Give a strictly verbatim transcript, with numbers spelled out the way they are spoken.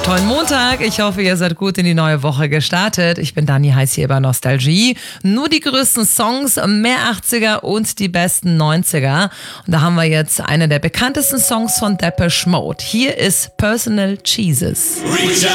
Tollen Montag. Ich hoffe, ihr seid gut in die neue Woche gestartet. Ich bin Dani, heiß hier bei Nostalgie. Nur die größten Songs, mehr achtziger und die besten neunziger. Und da haben wir jetzt eine der bekanntesten Songs von Depeche Mode. Hier ist Personal Jesus. Reach